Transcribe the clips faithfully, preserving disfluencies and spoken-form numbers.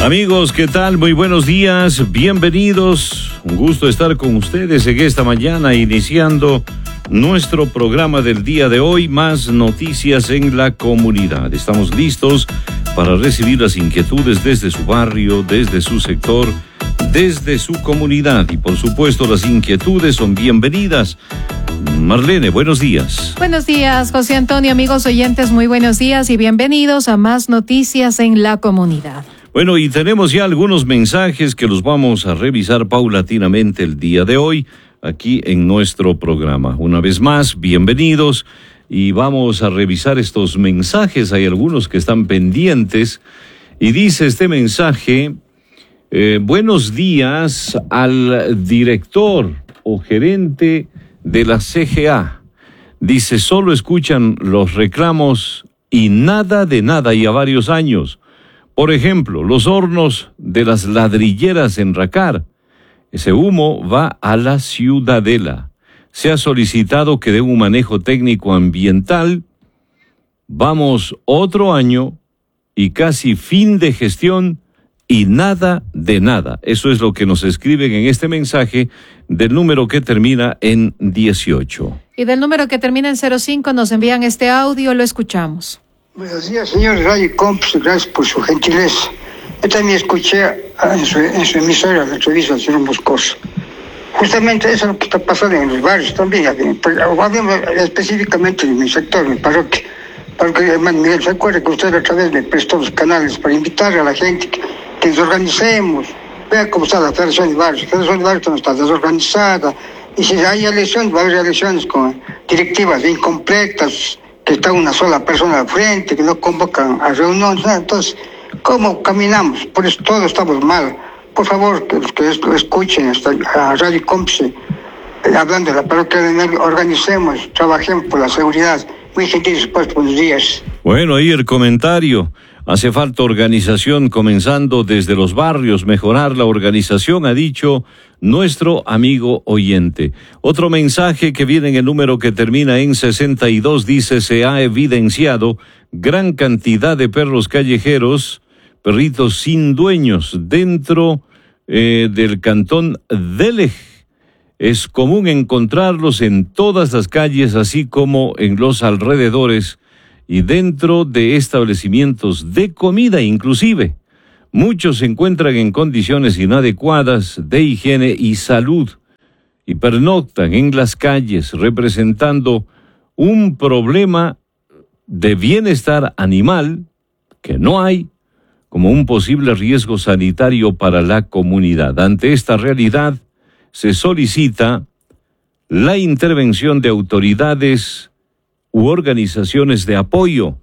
Amigos, ¿qué tal? Muy buenos días, bienvenidos. Un gusto estar con ustedes en esta mañana iniciando nuestro programa del día de hoy, más noticias en la comunidad. Estamos listos para recibir las inquietudes desde su barrio, desde su sector, desde su comunidad y por supuesto las inquietudes son bienvenidas. Marlene, buenos días. Buenos días, José Antonio, amigos oyentes, muy buenos días y bienvenidos a más noticias en la comunidad. Bueno, y tenemos ya algunos mensajes que los vamos a revisar paulatinamente el día de hoy aquí en nuestro programa. Una vez más, bienvenidos y vamos a revisar estos mensajes. Hay algunos que están pendientes y dice este mensaje, eh, buenos días al director o gerente de la C G A. Dice, solo escuchan los reclamos y nada de nada y a varios años. Por ejemplo, los hornos de las ladrilleras en Racar. Ese humo va a la Ciudadela. Se ha solicitado que dé un manejo técnico ambiental. Vamos otro año y casi fin de gestión y nada de nada. Eso es lo que nos escriben en este mensaje del número que termina en dieciocho. Y del número que termina en cero cinco nos envían este audio, lo escuchamos. Buenos días, señor Radio Comps, gracias por su gentileza. Yo también escuché en su, en su emisora la entrevista del señor Moscoso. Justamente eso es lo que está pasando en los barrios también. Hablamos específicamente de mi sector, mi parroquia. Porque, hermano Miguel, ¿se acuerda que usted otra vez me prestó los canales para invitar a la gente que, que nos organicemos? Vea cómo está la Federación de Barrios. La Federación de Barrios no está desorganizada. Y si hay elecciones, va a haber elecciones con directivas incompletas, que está una sola persona al frente, que no convocan a reuniones, ¿no? Entonces, ¿cómo caminamos? Por eso todos estamos mal. Por favor, que los que escuchen hasta a Radio Comps, eh, hablando de la parroquia de Nelly, organicemos, trabajemos por la seguridad. Muy gentiles, pues, buenos días. Bueno, ahí el comentario. Hace falta organización comenzando desde los barrios, mejorar la organización, ha dicho nuestro amigo oyente. Otro mensaje que viene en el número que termina en sesenta y dos dice, se ha evidenciado gran cantidad de perros callejeros, perritos sin dueños dentro eh, del cantón Delej. Es común encontrarlos en todas las calles, así como en los alrededores y dentro de establecimientos de comida inclusive. Muchos se encuentran en condiciones inadecuadas de higiene y salud y pernoctan en las calles representando un problema de bienestar animal que no hay como un posible riesgo sanitario para la comunidad. Ante esta realidad se solicita la intervención de autoridades u organizaciones de apoyo.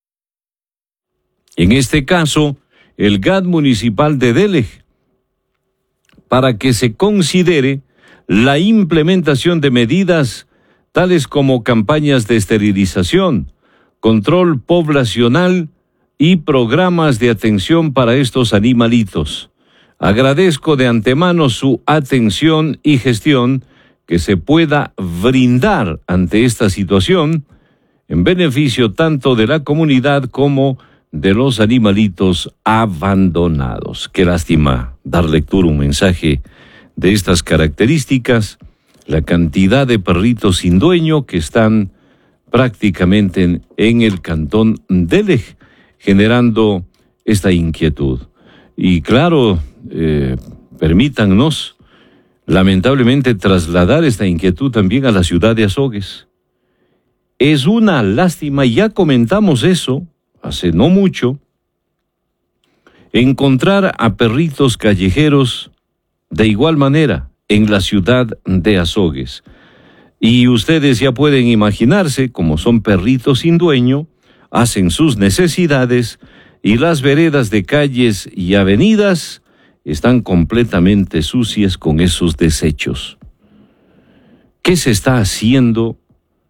En este caso, el G A D municipal de Delej, para que se considere la implementación de medidas tales como campañas de esterilización, control poblacional y programas de atención para estos animalitos. Agradezco de antemano su atención y gestión que se pueda brindar ante esta situación en beneficio tanto de la comunidad como de los animalitos abandonados. Qué lástima dar lectura a un mensaje de estas características, la cantidad de perritos sin dueño que están prácticamente en, en el cantón Delej, generando esta inquietud. Y claro, eh, permítannos, lamentablemente, trasladar esta inquietud también a la ciudad de Azogues. Es una lástima, ya comentamos eso hace no mucho, encontrar a perritos callejeros de igual manera en la ciudad de Azogues. Y ustedes ya pueden imaginarse, como son perritos sin dueño, hacen sus necesidades y las veredas de calles y avenidas están completamente sucias con esos desechos. ¿Qué se está haciendo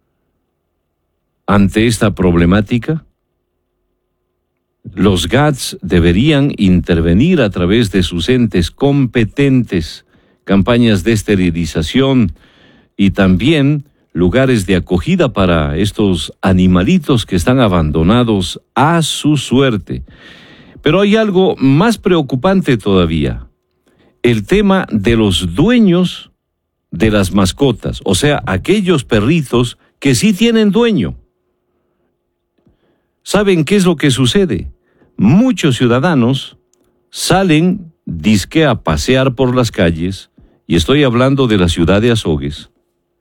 ante esta problemática? Los G A Ts deberían intervenir a través de sus entes competentes, campañas de esterilización y también lugares de acogida para estos animalitos que están abandonados a su suerte. Pero hay algo más preocupante todavía, el tema de los dueños de las mascotas, o sea, aquellos perritos que sí tienen dueño. ¿Saben qué es lo que sucede? Muchos ciudadanos salen dizque a pasear por las calles, y estoy hablando de la ciudad de Azogues.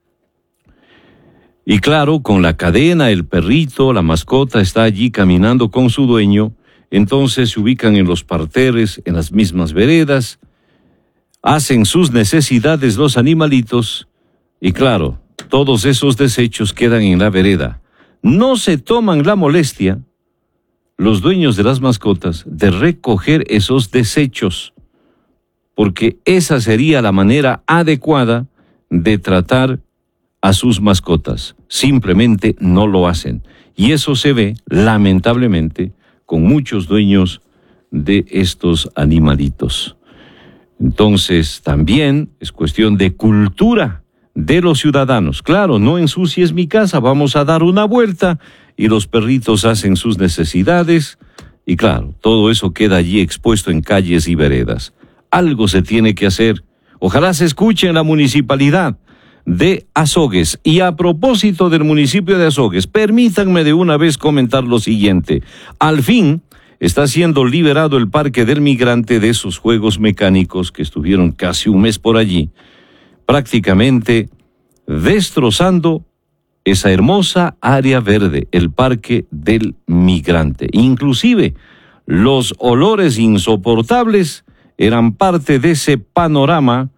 Y claro, con la cadena, el perrito, la mascota está allí caminando con su dueño, entonces se ubican en los parterres, en las mismas veredas, hacen sus necesidades los animalitos, y claro, todos esos desechos quedan en la vereda. No se toman la molestia, los dueños de las mascotas, de recoger esos desechos, porque esa sería la manera adecuada de tratar a sus mascotas. Simplemente no lo hacen. Y eso se ve, lamentablemente, con muchos dueños de estos animalitos. Entonces, también es cuestión de cultura de los ciudadanos. Claro, no ensucies mi casa, vamos a dar una vuelta, y los perritos hacen sus necesidades, y claro, todo eso queda allí expuesto en calles y veredas. Algo se tiene que hacer. Ojalá se escuche en la municipalidad de Azogues. Y a propósito del municipio de Azogues, permítanme de una vez comentar lo siguiente. Al fin está siendo liberado el Parque del Migrante de esos juegos mecánicos que estuvieron casi un mes por allí, prácticamente destrozando esa hermosa área verde, el Parque del Migrante. Inclusive, los olores insoportables eran parte de ese panorama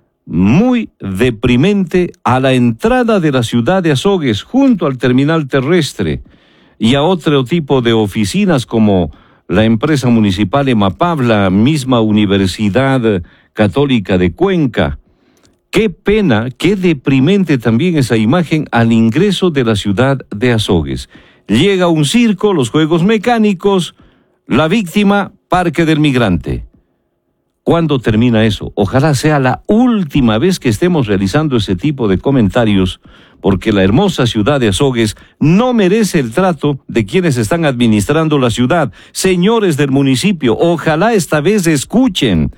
muy deprimente a la entrada de la ciudad de Azogues, junto al terminal terrestre, y a otro tipo de oficinas como la empresa municipal EMAPAV, la misma Universidad Católica de Cuenca. Qué pena, qué deprimente también esa imagen al ingreso de la ciudad de Azogues. Llega un circo, los juegos mecánicos, la víctima, Parque del Migrante. ¿Cuándo termina eso? Ojalá sea la última vez que estemos realizando ese tipo de comentarios, porque la hermosa ciudad de Azogues no merece el trato de quienes están administrando la ciudad. Señores del municipio, ojalá esta vez escuchen.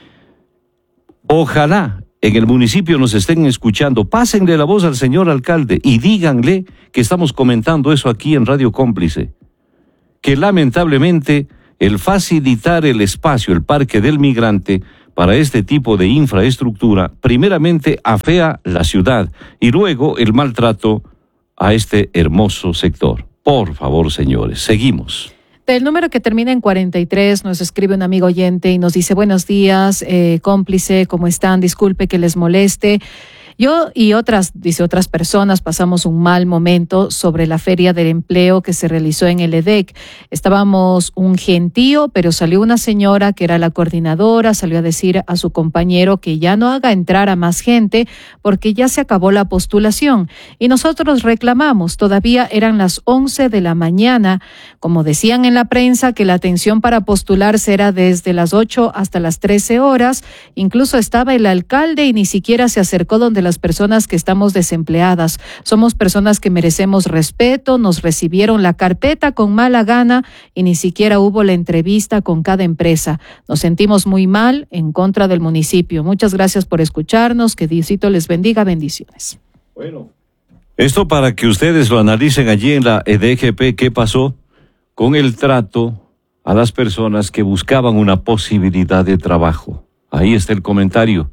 Ojalá en el municipio nos estén escuchando. Pásenle la voz al señor alcalde y díganle que estamos comentando eso aquí en Radio Cómplice. Que lamentablemente el facilitar el espacio, el Parque del Migrante, para este tipo de infraestructura, primeramente afea la ciudad y luego el maltrato a este hermoso sector. Por favor, señores, seguimos. Del número que termina en cuarenta y tres nos escribe un amigo oyente y nos dice: buenos días, eh, cómplice, ¿cómo están? Disculpe que les moleste. Yo y otras, dice otras personas, pasamos un mal momento sobre la feria del empleo que se realizó en el E D E C. Estábamos un gentío, pero salió una señora que era la coordinadora, salió a decir a su compañero que ya no haga entrar a más gente porque ya se acabó la postulación. Y nosotros reclamamos, todavía eran las once de la mañana, como decían en la prensa, que la atención para postularse era desde las ocho hasta las trece horas. Incluso estaba el alcalde y ni siquiera se acercó donde las personas que estamos desempleadas. Somos personas que merecemos respeto, nos recibieron la carpeta con mala gana y ni siquiera hubo la entrevista con cada empresa. Nos sentimos muy mal en contra del municipio. Muchas gracias por escucharnos, que Diosito les bendiga, bendiciones. Bueno, esto para que ustedes lo analicen allí en la E D G P, qué pasó con el trato a las personas que buscaban una posibilidad de trabajo. Ahí está el comentario.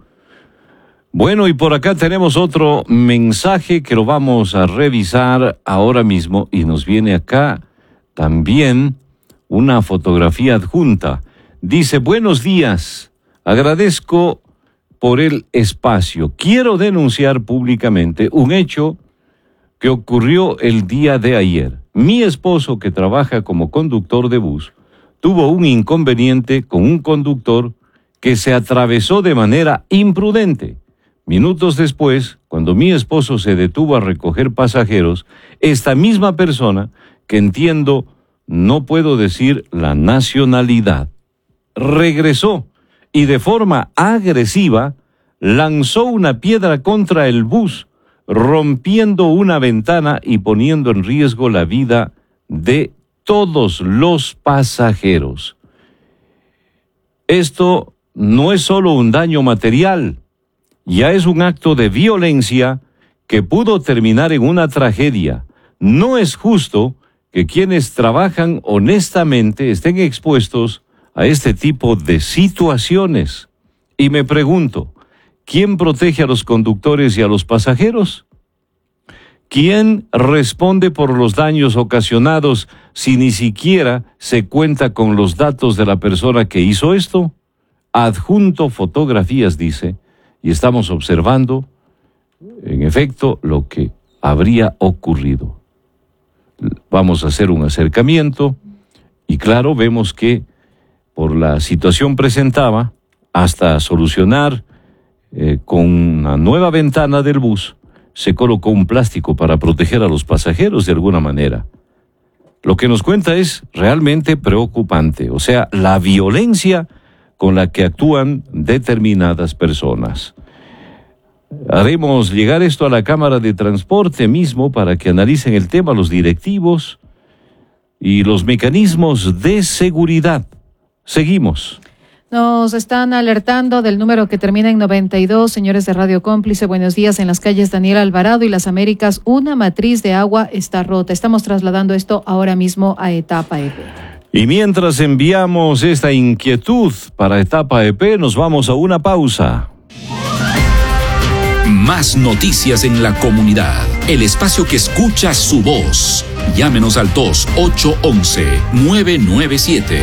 Bueno, y por acá tenemos otro mensaje que lo vamos a revisar ahora mismo y nos viene acá también una fotografía adjunta. Dice: buenos días, agradezco por el espacio. Quiero denunciar públicamente un hecho que ocurrió el día de ayer. Mi esposo, que trabaja como conductor de bus, tuvo un inconveniente con un conductor que se atravesó de manera imprudente. Minutos después, cuando mi esposo se detuvo a recoger pasajeros, esta misma persona, que entiendo, no puedo decir la nacionalidad, regresó y de forma agresiva lanzó una piedra contra el bus, rompiendo una ventana y poniendo en riesgo la vida de todos los pasajeros. Esto no es solo un daño material, ya es un acto de violencia que pudo terminar en una tragedia. No es justo que quienes trabajan honestamente estén expuestos a este tipo de situaciones. Y me pregunto, ¿quién protege a los conductores y a los pasajeros? ¿Quién responde por los daños ocasionados si ni siquiera se cuenta con los datos de la persona que hizo esto? Adjunto fotografías, dice, y estamos observando, en efecto, lo que habría ocurrido. Vamos a hacer un acercamiento y claro, vemos que por la situación presentada, hasta solucionar eh, con una nueva ventana del bus, se colocó un plástico para proteger a los pasajeros de alguna manera. Lo que nos cuenta es realmente preocupante, o sea, la violencia con la que actúan determinadas personas. Haremos llegar esto a la Cámara de Transporte mismo para que analicen el tema los directivos y los mecanismos de seguridad. Seguimos. Nos están alertando del número que termina en noventa y dos, señores de Radio Cómplice. Buenos días. En las calles Daniel Alvarado y Las Américas, una matriz de agua está rota. Estamos trasladando esto ahora mismo a Etapa E P. Y mientras enviamos esta inquietud para Etapa E P, nos vamos a una pausa. Más noticias en la comunidad. El espacio que escucha su voz. Llámenos al dos ocho uno uno nueve nueve siete.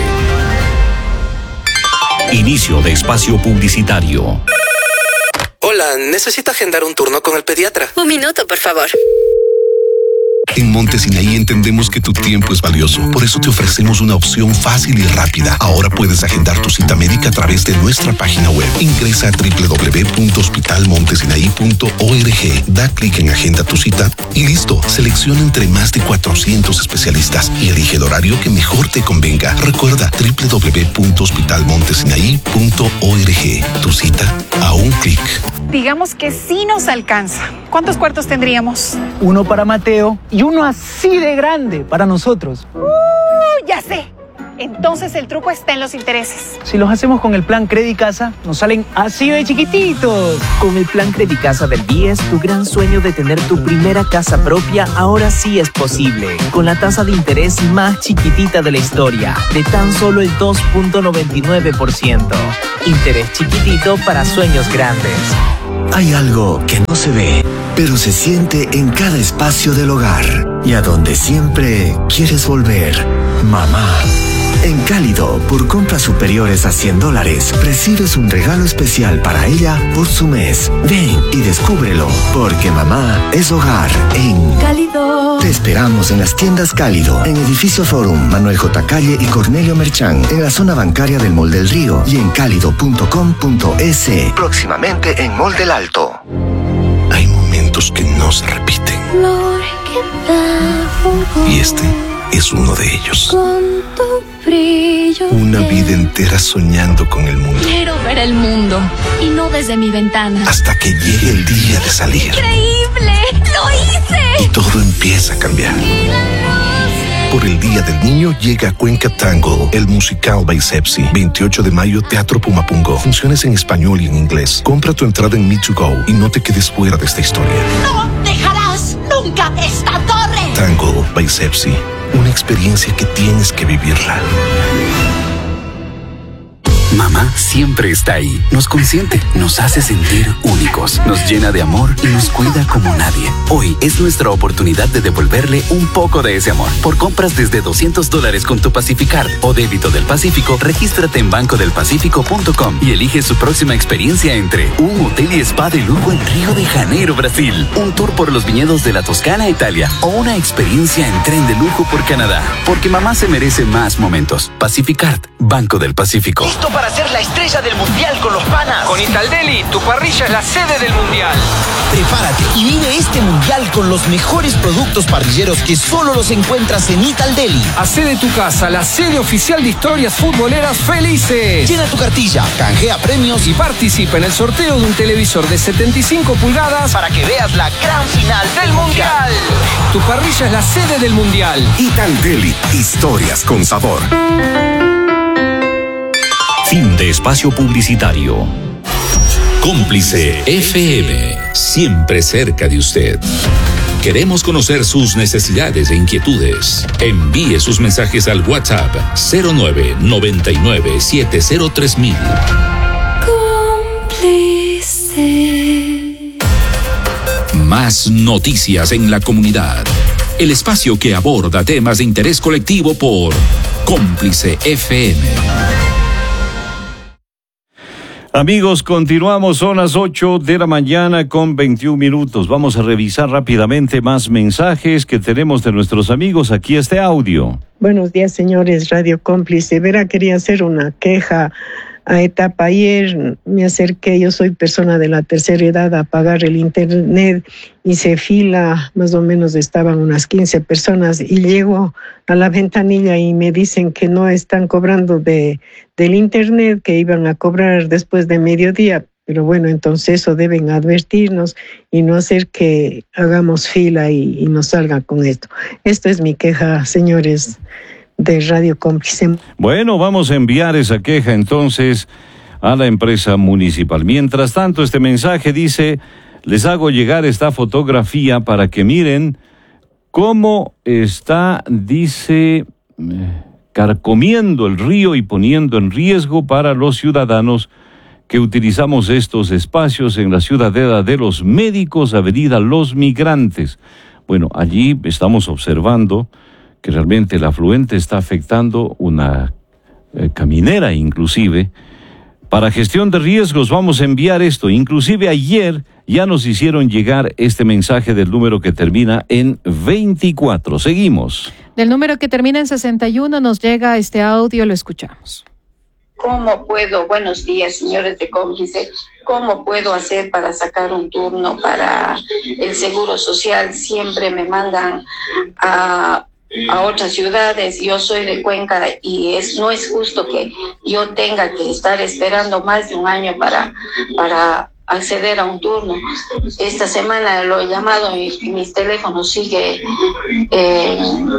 Inicio de espacio publicitario. Hola, necesito agendar un turno con el pediatra. Un minuto, por favor. En Monte Sinaí entendemos que tu tiempo es valioso. Por eso te ofrecemos una opción fácil y rápida. Ahora puedes agendar tu cita médica a través de nuestra página web. Ingresa a doble u doble u doble u punto hospital montesinaí punto org. Da clic en Agenda tu cita y listo. Selecciona entre más de cuatrocientos especialistas y elige el horario que mejor te convenga. Recuerda doble u doble u doble u punto hospital montesinaí punto org. Tu cita a un clic. Digamos que sí nos alcanza. ¿Cuántos cuartos tendríamos? Uno para Mateo y uno así de grande para nosotros. ¡Uh! Ya sé. Entonces el truco está en los intereses. Si los hacemos con el plan Credicasa, nos salen así de chiquititos. Con el plan Credicasa del B I E S, tu gran sueño de tener tu primera casa propia ahora sí es posible. Con la tasa de interés más chiquitita de la historia, de tan solo el dos punto noventa y nueve por ciento. Interés chiquitito para sueños grandes. Hay algo que no se ve, pero se siente en cada espacio del hogar y a donde siempre quieres volver. Mamá. En Cálido, por compras superiores a cien dólares, recibes un regalo especial para ella por su mes. Ven y descúbrelo, porque mamá es hogar en Cálido. Te esperamos en las tiendas Cálido, en Edificio Forum, Manuel J. Calle y Cornelio Merchán, en la zona bancaria del Mall del Río y en cálido punto com punto es. Próximamente en Mall del Alto. Hay momentos que no se repiten. Y este es uno de ellos. Una vida entera soñando con el mundo. Quiero ver el mundo y no desde mi ventana. Hasta que llegue el día de salir. ¡Increíble! ¡Lo hice! Y todo empieza a cambiar. Por el Día del Niño llega a Cuenca Tango, el musical by Sepsi. veintiocho de mayo, Teatro Pumapungo. Funciones en español y en inglés. Compra tu entrada en Me to Go y no te quedes fuera de esta historia. ¡No dejarás nunca esta torre! Tango by Sepsi. Una experiencia que tienes que vivirla. Mamá siempre está ahí, nos consiente, nos hace sentir únicos, nos llena de amor y nos cuida como nadie. Hoy es nuestra oportunidad de devolverle un poco de ese amor. Por compras desde doscientos dólares con tu Pacificard o débito del Pacífico, regístrate en banco del pacífico punto com y elige su próxima experiencia entre un hotel y spa de lujo en Río de Janeiro, Brasil, un tour por los viñedos de la Toscana, Italia, o una experiencia en tren de lujo por Canadá. Porque mamá se merece más momentos. Pacificard, Banco del Pacífico. ¿Listo para ser la estrella del mundial con los panas? Con Italdeli, tu parrilla es la sede del mundial. Prepárate y vive este mundial con los mejores productos parrilleros que solo los encuentras en Italdeli. Hacé de tu casa la sede oficial de historias futboleras felices. Llena tu cartilla, canjea premios y participa en el sorteo de un televisor de setenta y cinco pulgadas para que veas la gran final del mundial. Tu parrilla es la sede del mundial. Italdeli, historias con sabor. Fin de espacio publicitario. Cómplice F M, siempre cerca de usted. Queremos conocer sus necesidades e inquietudes. Envíe sus mensajes al WhatsApp cero nueve noventa y nueve siete cero tres mil. Cómplice. Más noticias en la comunidad. El espacio que aborda temas de interés colectivo por Cómplice F M. Amigos, continuamos, son las ocho de la mañana con veintiún minutos. Vamos a revisar rápidamente más mensajes que tenemos de nuestros amigos. Aquí este audio. Buenos días, señores Radio Cómplice. Verá, quería hacer una queja a etapa. Ayer me acerqué, yo soy persona de la tercera edad, a pagar el internet. Hice fila, más o menos estaban unas quince personas, y llego a la ventanilla y me dicen que no están cobrando de del internet, que iban a cobrar después de mediodía. Pero bueno, entonces eso deben advertirnos y no hacer que hagamos fila y, y nos salgan con esto. Esto es mi queja, señores de Radio Cómplice. Bueno, vamos a enviar esa queja entonces a la empresa municipal. Mientras tanto, este mensaje dice: les hago llegar esta fotografía para que miren cómo está, dice, carcomiendo el río y poniendo en riesgo para los ciudadanos que utilizamos estos espacios en la ciudadela de los Médicos, avenida Los Migrantes. Bueno, allí estamos observando que realmente el afluente está afectando una eh, caminera inclusive. Para gestión de riesgos vamos a enviar esto. Inclusive ayer ya nos hicieron llegar este mensaje del número que termina en veinticuatro. Seguimos. Del número que termina en sesenta y uno nos llega este audio, lo escuchamos. ¿Cómo puedo, buenos días, señores de Cómplice, cómo puedo hacer para sacar un turno para el Seguro Social? Siempre me mandan a... a otras ciudades. Yo soy de Cuenca y es no es justo que yo tenga que estar esperando más de un año para para acceder a un turno. Esta semana lo he llamado y mi teléfono sigue, eh,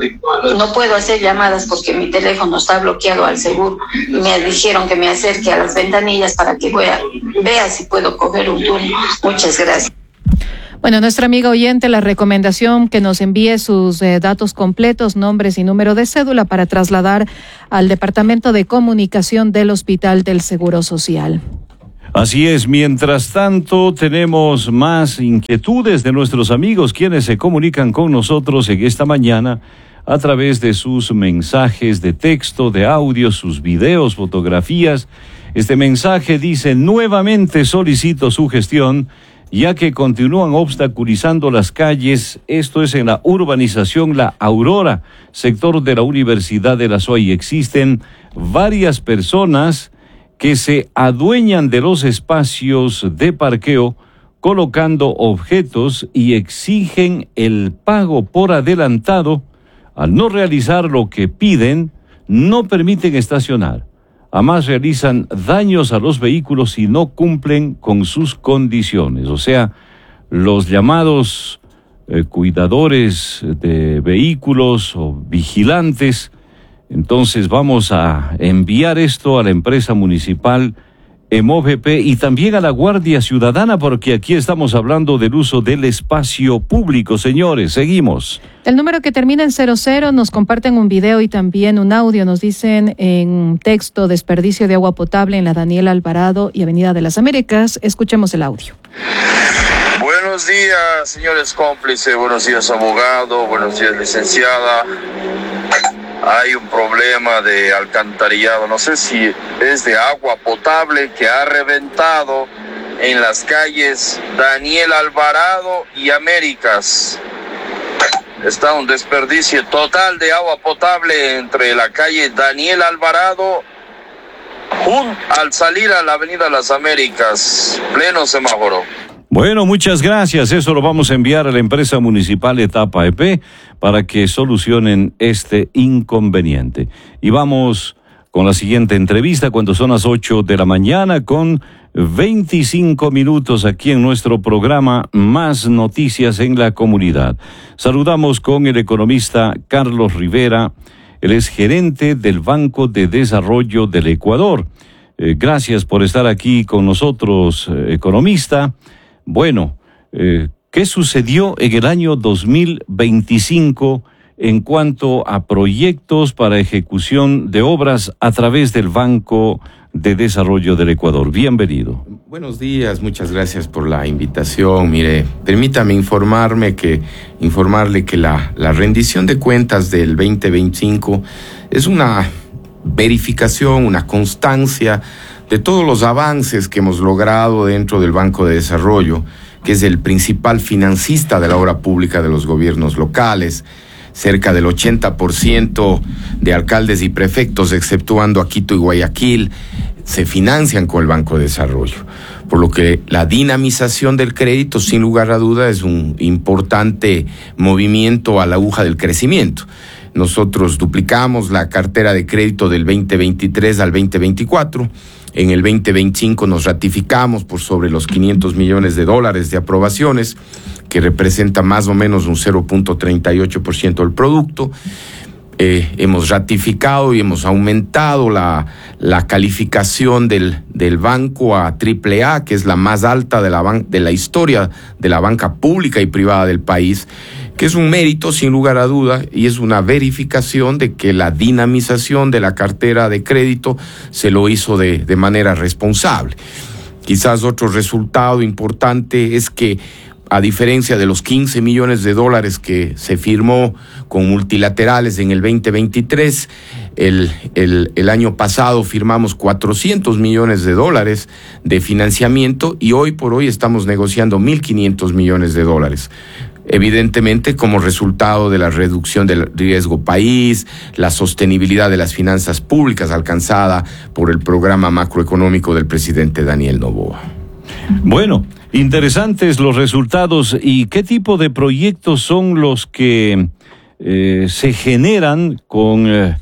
no puedo hacer llamadas porque mi teléfono está bloqueado al seguro. Me dijeron que me acerque a las ventanillas para que vea, vea si puedo coger un turno. Muchas gracias. Bueno, nuestra amiga oyente, la recomendación que nos envíe sus eh, datos completos, nombres y número de cédula para trasladar al Departamento de Comunicación del Hospital del Seguro Social. Así es, mientras tanto tenemos más inquietudes de nuestros amigos quienes se comunican con nosotros en esta mañana a través de sus mensajes de texto, de audio, sus videos, fotografías. Este mensaje dice: nuevamente solicito su gestión, ya que continúan obstaculizando las calles. Esto es en la urbanización La Aurora, sector de la Universidad de la S O A, y existen varias personas que se adueñan de los espacios de parqueo colocando objetos y exigen el pago por adelantado. Al no realizar lo que piden, no permiten estacionar. Además, realizan daños a los vehículos y no cumplen con sus condiciones. O sea, los llamados eh, cuidadores de vehículos o vigilantes. Entonces vamos a enviar esto a la empresa municipal EMOVP y también a la Guardia Ciudadana, porque aquí estamos hablando del uso del espacio público. Señores, seguimos. El número que termina en cero cero nos comparten un video y también un audio. Nos dicen en texto: desperdicio de agua potable en la Daniel Alvarado y Avenida de las Américas. Escuchemos el audio. Buenos días, señores cómplices. Buenos días, abogado. Buenos días, licenciada. Hay un problema de alcantarillado, no sé si es de agua potable, que ha reventado en las calles Daniel Alvarado y Américas. Está un desperdicio total de agua potable entre la calle Daniel Alvarado al salir a la Avenida Las Américas, pleno semáforo. Bueno, muchas gracias. Eso lo vamos a enviar a la empresa municipal Etapa E P para que solucionen este inconveniente. Y vamos con la siguiente entrevista cuando son las ocho de la mañana con veinticinco minutos aquí en nuestro programa Más Noticias en la Comunidad. Saludamos con el economista Carlos Rivera. Él es gerente del Banco de Desarrollo del Ecuador. Eh, gracias por estar aquí con nosotros, eh, economista. Bueno, eh, ¿qué sucedió en el año dos mil veinticinco en cuanto a proyectos para ejecución de obras a través del Banco de Desarrollo del Ecuador? Bienvenido. Buenos días, muchas gracias por la invitación. Mire, permítame informarme que, informarle que la, la rendición de cuentas del veinte veinticinco es una verificación, una constancia de todos los avances que hemos logrado dentro del Banco de Desarrollo, que es el principal financista de la obra pública de los gobiernos locales. Cerca del ochenta por ciento de alcaldes y prefectos, exceptuando a Quito y Guayaquil, se financian con el Banco de Desarrollo. Por lo que la dinamización del crédito, sin lugar a duda, es un importante movimiento a la aguja del crecimiento. Nosotros duplicamos la cartera de crédito del veinte veintitrés al veinte veinticuatro. En el veinte veinticinco nos ratificamos por sobre los quinientos millones de dólares de aprobaciones, que representa más o menos un cero punto treinta y ocho por ciento del producto. Eh, hemos ratificado y hemos aumentado la, la calificación del, del banco a triple A, que es la más alta de la, ban- de la historia de la banca pública y privada del país, que es un mérito sin lugar a duda y es una verificación de que la dinamización de la cartera de crédito se lo hizo de, de manera responsable. Quizás otro resultado importante es que, a diferencia de los quince millones de dólares que se firmó con multilaterales en el veinte veintitrés, el, el, el año pasado firmamos cuatrocientos millones de dólares de financiamiento y hoy por hoy estamos negociando mil quinientos millones de dólares. Evidentemente, como resultado de la reducción del riesgo país, la sostenibilidad de las finanzas públicas alcanzada por el programa macroeconómico del presidente Daniel Noboa. Bueno, interesantes los resultados. ¿Y qué tipo de proyectos son los que eh, se generan con eh,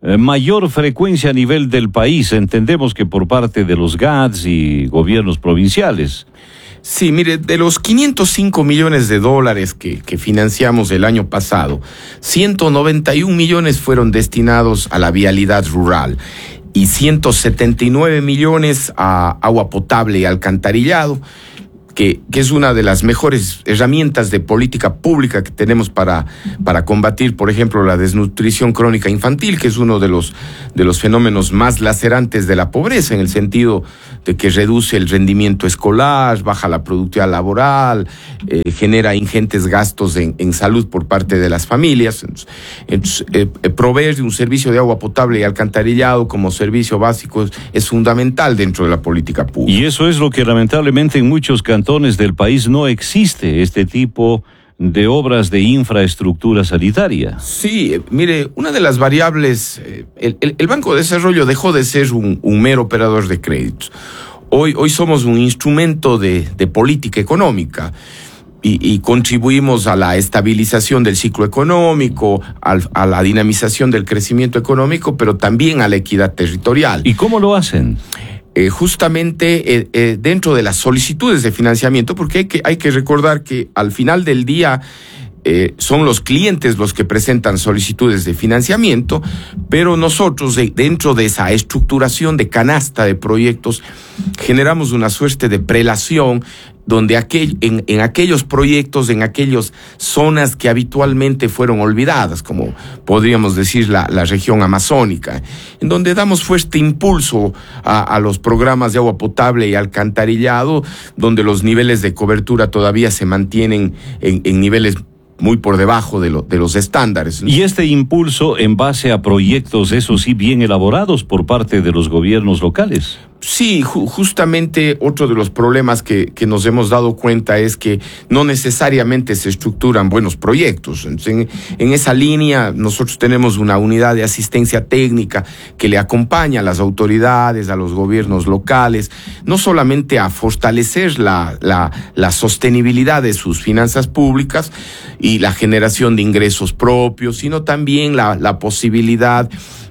mayor frecuencia a nivel del país? Entendemos que por parte de los G A Ts y gobiernos provinciales. Sí, mire, de los quinientos cinco millones de dólares que, que financiamos el año pasado, ciento noventa y un millones fueron destinados a la vialidad rural y ciento setenta y nueve millones a agua potable y alcantarillado, que, que es una de las mejores herramientas de política pública que tenemos para, para combatir, por ejemplo, la desnutrición crónica infantil, que es uno de los, de los fenómenos más lacerantes de la pobreza, en el sentido de que reduce el rendimiento escolar, baja la productividad laboral, eh, genera ingentes gastos en, en salud por parte de las familias. Entonces, entonces, eh, proveer de un servicio de agua potable y alcantarillado como servicio básico es, es fundamental dentro de la política pública. Y eso es lo que lamentablemente en muchos cantones del país no existe, este tipo de obras de infraestructura sanitaria. Sí, mire, una de las variables, eh, el, el, el Banco de Desarrollo dejó de ser un, un mero operador de créditos. Hoy, hoy somos un instrumento de, de política económica y, y contribuimos a la estabilización del ciclo económico, al, a la dinamización del crecimiento económico, pero también a la equidad territorial. ¿Y cómo lo hacen? Eh, justamente eh, eh, dentro de las solicitudes de financiamiento, porque hay que, hay que recordar que al final del día eh, son los clientes los que presentan solicitudes de financiamiento, pero nosotros de, dentro de esa estructuración de canasta de proyectos generamos una suerte de prelación donde aquel, en, en aquellos proyectos, en aquellas zonas que habitualmente fueron olvidadas, como podríamos decir la, la región amazónica, en donde damos fuerte impulso a, a los programas de agua potable y alcantarillado, donde los niveles de cobertura todavía se mantienen en, en niveles muy por debajo de, lo, de los estándares. Y este impulso en base a proyectos, eso sí, bien elaborados por parte de los gobiernos locales. Sí, ju- justamente otro de los problemas que, que nos hemos dado cuenta es que no necesariamente se estructuran buenos proyectos. En, en esa línea nosotros tenemos una unidad de asistencia técnica que le acompaña a las autoridades, a los gobiernos locales, no solamente a fortalecer la, la, la sostenibilidad de sus finanzas públicas y la generación de ingresos propios, sino también la, la posibilidad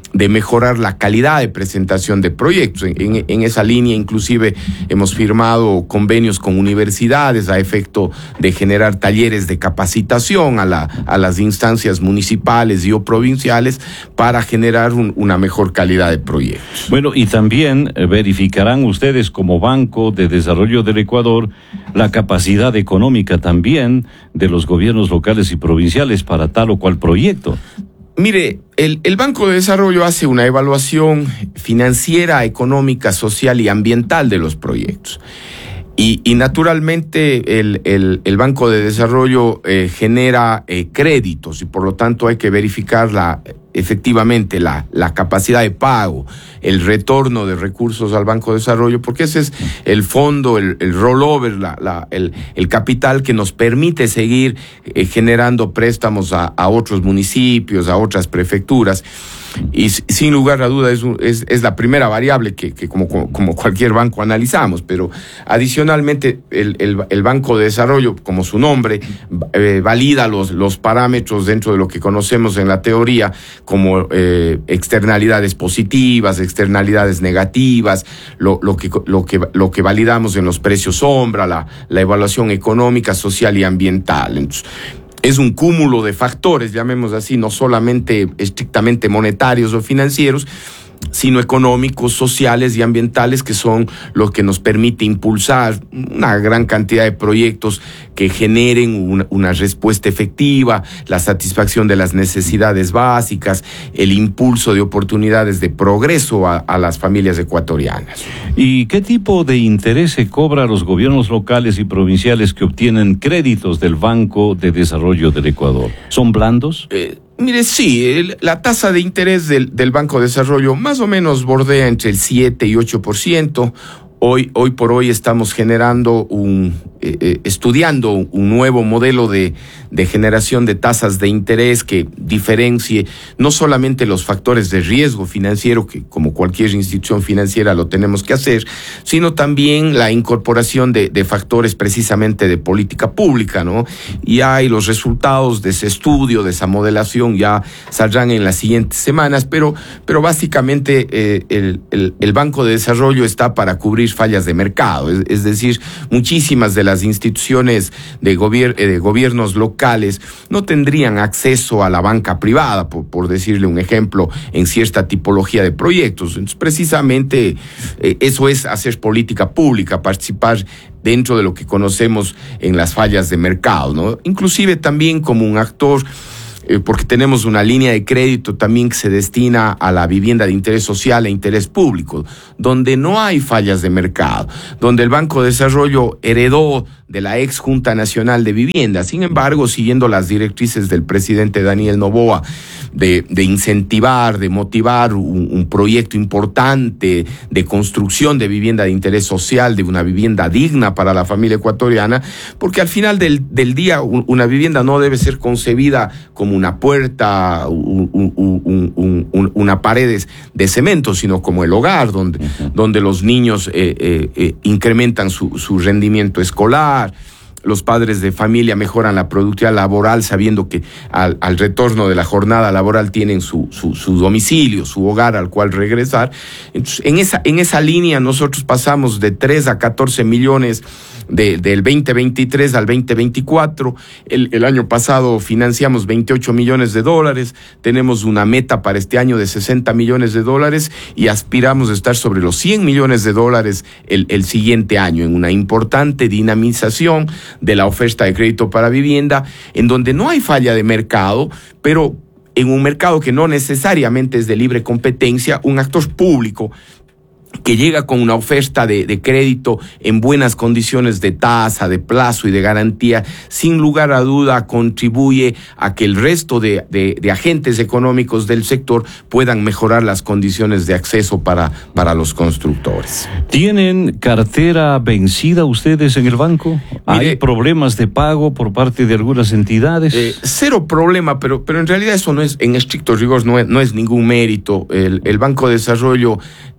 de mejorar la calidad de presentación de proyectos. En, en, en esa línea, inclusive, hemos firmado convenios con universidades a efecto de generar talleres de capacitación a, la, a las instancias municipales y o provinciales para generar un, una mejor calidad de proyectos. Bueno, y también eh, verificarán ustedes como Banco de Desarrollo del Ecuador la capacidad económica también de los gobiernos locales y provinciales para tal o cual proyecto. Mire, el, el Banco de Desarrollo hace una evaluación financiera, económica, social y ambiental de los proyectos. Y, y naturalmente el, el, el Banco de Desarrollo eh, genera eh, créditos y por lo tanto hay que verificar la, efectivamente la, la capacidad de pago, el retorno de recursos al Banco de Desarrollo, porque ese es el fondo, el, el rollover, la, la, el, el capital que nos permite seguir eh, generando préstamos a, a otros municipios, a otras prefecturas. Y sin lugar a duda es, es, es la primera variable que, que como, como cualquier banco analizamos, pero adicionalmente el, el, el Banco de Desarrollo, como su nombre, eh, valida los, los parámetros dentro de lo que conocemos en la teoría como eh, externalidades positivas, externalidades negativas, lo, lo, que, lo, que, lo que validamos en los precios sombra, la, la evaluación económica, social y ambiental. Entonces, es un cúmulo de factores, llamemos así, no solamente estrictamente monetarios o financieros, sino económicos, sociales y ambientales, que son los que nos permite impulsar una gran cantidad de proyectos que generen una, una respuesta efectiva, la satisfacción de las necesidades básicas, el impulso de oportunidades de progreso a, a las familias ecuatorianas. ¿Y qué tipo de interés se cobra a los gobiernos locales y provinciales que obtienen créditos del Banco de Desarrollo del Ecuador? ¿Son blandos? Eh, Mire, sí, el, la tasa de interés del, del Banco de Desarrollo más o menos bordea entre el siete y ocho por ciento. Hoy, hoy por hoy estamos generando un, eh, eh, estudiando un nuevo modelo de, de generación de tasas de interés que diferencie no solamente los factores de riesgo financiero, que como cualquier institución financiera lo tenemos que hacer, sino también la incorporación de, de factores precisamente de política pública, ¿no? Y hay los resultados de ese estudio, de esa modelación, ya saldrán en las siguientes semanas, pero, pero básicamente eh, el, el, el Banco de Desarrollo está para cubrir fallas de mercado, es, es decir, muchísimas de las instituciones de, gobier- de gobiernos locales no tendrían acceso a la banca privada, por, por decirle un ejemplo, en cierta tipología de proyectos. Entonces, precisamente eh, eso es hacer política pública, participar dentro de lo que conocemos en las fallas de mercado, ¿no? Inclusive también como un actor, Eh, porque tenemos una línea de crédito también que se destina a la vivienda de interés social e interés público, donde no hay fallas de mercado, donde el Banco de Desarrollo heredó de la ex Junta Nacional de Vivienda. Sin embargo, siguiendo las directrices del presidente Daniel Noboa de, de incentivar, de motivar un, un proyecto importante de construcción de vivienda de interés social, de una vivienda digna para la familia ecuatoriana, porque al final del, del día un, una vivienda no debe ser concebida como una puerta, un, un, un, un, un, una pared de cemento, sino como el hogar, donde, uh-huh. donde los niños eh, eh, eh, incrementan su, su rendimiento escolar, los padres de familia mejoran la productividad laboral sabiendo que al, al retorno de la jornada laboral tienen su, su, su domicilio, su hogar al cual regresar. Entonces, en esa, en esa línea nosotros pasamos de tres a catorce millones de, del veinte veintitrés al veinte veinticuatro. El, el año pasado financiamos veintiocho millones de dólares, tenemos una meta para este año de sesenta millones de dólares y aspiramos a estar sobre los cien millones de dólares el, el siguiente año, en una importante dinamización de la oferta de crédito para vivienda, en donde no hay falla de mercado, pero en un mercado que no necesariamente es de libre competencia, un actor público que llega con una oferta de, de crédito en buenas condiciones de tasa, de plazo y de garantía, sin lugar a duda contribuye a que el resto de, de, de agentes económicos del sector puedan mejorar las condiciones de acceso para, para los constructores. ¿Tienen cartera vencida ustedes en el banco? ¿Hay Mire, problemas de pago por parte de algunas entidades? Eh, cero problema, pero, pero en realidad eso no es, en estricto rigor, no es, no es ningún mérito. El, el Banco de Desarrollo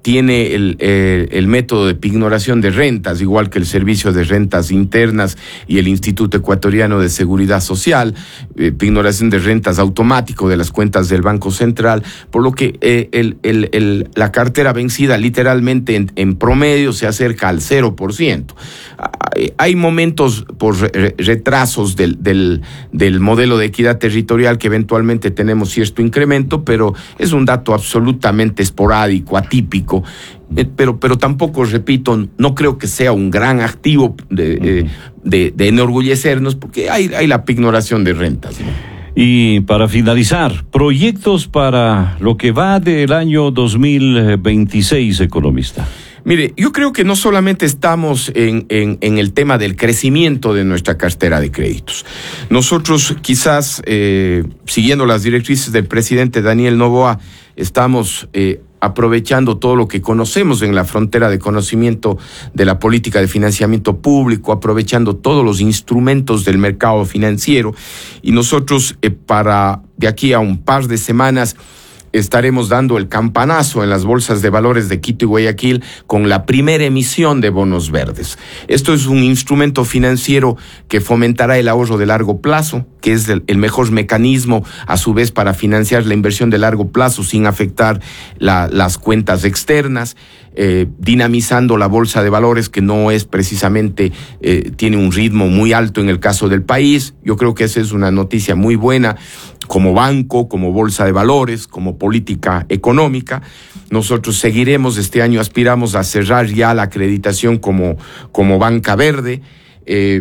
tiene el, eh, el método de pignoración de rentas, igual que el Servicio de Rentas Internas y el Instituto Ecuatoriano de Seguridad Social, eh, pignoración de rentas automático de las cuentas del Banco Central, por lo que eh, el, el, el, la cartera vencida literalmente en, en promedio se acerca al cero por ciento. Hay momentos por retrasos del, del, del modelo de equidad territorial que eventualmente tenemos cierto incremento, pero es un dato absolutamente esporádico, atípico, eh, pero, pero tampoco, repito, no creo que sea un gran activo de, uh-huh. eh, de, de enorgullecernos, porque hay, hay la pignoración de rentas, ¿no? Y para finalizar, proyectos para lo que va del año dos mil veintiséis, economista. Mire, yo creo que no solamente estamos en, en, en el tema del crecimiento de nuestra cartera de créditos. Nosotros quizás, eh, siguiendo las directrices del presidente Daniel Noboa, estamos eh, aprovechando todo lo que conocemos en la frontera de conocimiento de la política de financiamiento público, aprovechando todos los instrumentos del mercado financiero, y nosotros eh, para de aquí a un par de semanas estaremos dando el campanazo en las bolsas de valores de Quito y Guayaquil con la primera emisión de bonos verdes. Esto es un instrumento financiero que fomentará el ahorro de largo plazo, que es el, el mejor mecanismo a su vez para financiar la inversión de largo plazo sin afectar la, las cuentas externas, eh, dinamizando la bolsa de valores, que no es precisamente, eh, tiene un ritmo muy alto en el caso del país. Yo creo que esa es una noticia muy buena como banco, como bolsa de valores, como política económica. Nosotros seguiremos, este año aspiramos a cerrar ya la acreditación como, como banca verde. Eh,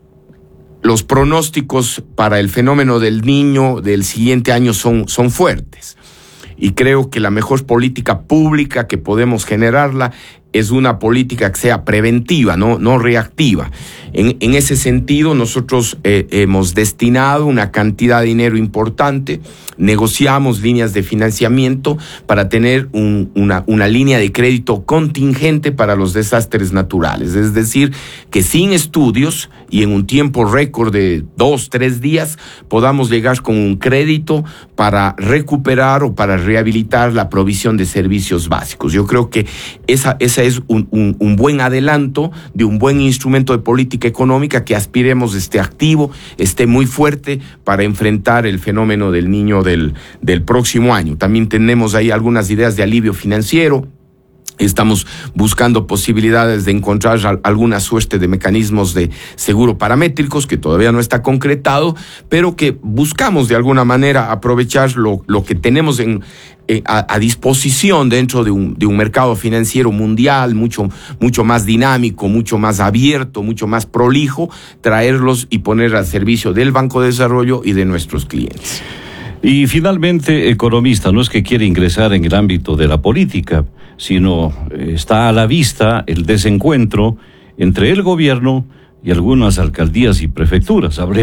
los pronósticos para el fenómeno del Niño del siguiente año son, son fuertes. Y creo que la mejor política pública que podemos generarla es una política que sea preventiva, no, no reactiva. En, en ese sentido, nosotros eh, hemos destinado una cantidad de dinero importante, negociamos líneas de financiamiento para tener un, una, una línea de crédito contingente para los desastres naturales. Es decir, que sin estudios y en un tiempo récord de dos, tres días, podamos llegar con un crédito para recuperar o para rehabilitar la provisión de servicios básicos. Yo creo que esa, esa es un, un, un buen adelanto de un buen instrumento de política económica que aspiremos esté activo, esté muy fuerte para enfrentar el fenómeno del Niño del, del próximo año. También tenemos ahí algunas ideas de alivio financiero. Estamos buscando posibilidades de encontrar alguna suerte de mecanismos de seguro paramétricos que todavía no está concretado, pero que buscamos de alguna manera aprovechar lo, lo que tenemos en, eh, a, a disposición dentro de un, de un mercado financiero mundial mucho, mucho más dinámico, mucho más abierto, mucho más prolijo, traerlos y poner al servicio del Banco de Desarrollo y de nuestros clientes. Y finalmente, economista, no es que quiera ingresar en el ámbito de la política, sino está a la vista el desencuentro entre el gobierno y algunas alcaldías y prefecturas. Hablé